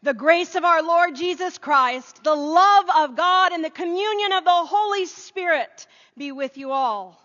The grace of our Lord Jesus Christ, the love of God, and the communion of the Holy Spirit be with you all.